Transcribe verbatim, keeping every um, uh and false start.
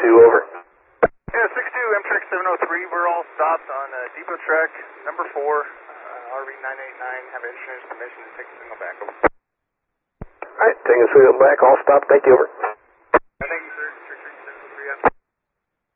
two, over. Yeah, six two, Amtrak seven oh three, we're all stopped on uh, depot track number four, uh, R V nine eight nine, have engineer's permission to take a signal back, over. Alright, taking a signal back, all stopped, thank you, over.